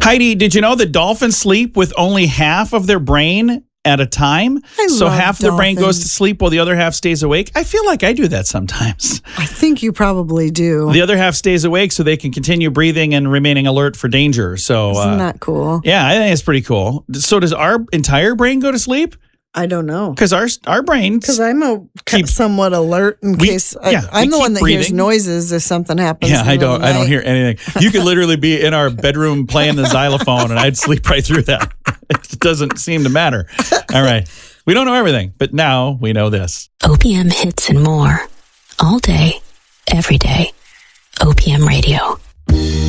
Heidi, did you know that dolphins sleep with only half of their brain at a time? So half their brain goes to sleep while the other half stays awake. I feel like I do that sometimes. I think you probably do. The other half stays awake so they can continue breathing and remaining alert for danger. So isn't that cool? Yeah, I think it's pretty cool. So does our entire brain go to sleep? I don't know. Because our brain... Because I'm somewhat alert in case... I'm the one that hears noises if something happens. Yeah, I don't hear anything. You could literally be in our bedroom playing the xylophone and I'd sleep right through that. It doesn't seem to matter. All right. We don't know everything, but now we know this. OPM hits and more. All day, every day. OPM Radio.